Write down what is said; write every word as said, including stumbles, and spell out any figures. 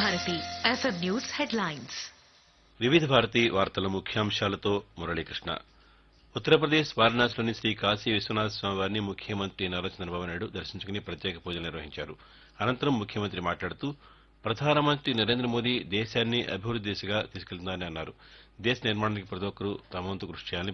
Bharati FM news headlines. వివిధ భారతి వార్తల ముఖ్యాంశాలతో మురళీకృష్ణ. ఉత్తరప్రదేశ్ వారణాసిలోని శ్రీ కాశీ విశ్వనాథ స్వామి వారిని ముఖ్యమంత్రి నారా చంద్రబాబు నాయుడు దర్శించుకుని ప్రత్యేక పూజలు నిర్వహించారు. అనంతరం ముఖ్యమంత్రి మాట్లాడుతూ ప్రధానమంత్రి నరేంద్ర మోదీ దేశాన్ని అభివృద్ది దిశగా తీసుకెళ్తున్నారని అన్నారు. దేశ నిర్మాణానికి ప్రతి ఒక్కరూ తమ వంతు కృషి చేయాలని